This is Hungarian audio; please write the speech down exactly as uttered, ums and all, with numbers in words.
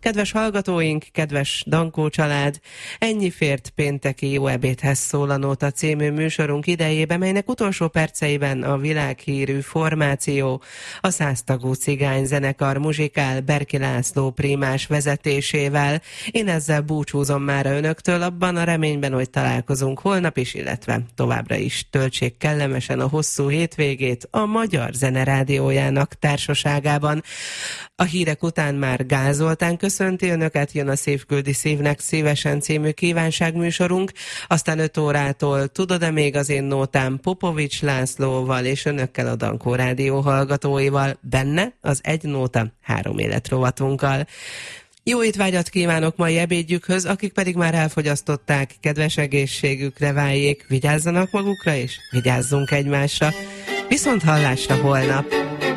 Kedves hallgatóink, kedves Dankó család, ennyi fért pénteki Jó ebédhez szól a Nóta című műsorunk idejébe, melynek utolsó perceiben a világhírű formáció, a száztagú cigány zenekar muzsikál Berki László prímás vezetésével. Én ezzel búcsúzom már önöktől, abban a reményben, hogy találkozunk holnap is, illetve továbbra is töltsék kellemesen a hosszú hétvégét a Magyar Zene Rádiójának társaságában. A hírek után már Gál Zoltán köszönti önöket, jön a Szívküldi Szívnek szívesen című kívánságműsorunk, aztán öt órától Tudod-e még az én nótám Popovics Lászlóval és önökkel a Dankó Rádió hallgatóival, benne az Egy Nóta Három Élet rovatunkkal. Jó étvágyat kívánok mai ebédjükhöz, akik pedig már elfogyasztották, kedves egészségükre váljék, vigyázzanak magukra és vigyázzunk egymásra. Viszont hallásra holnap!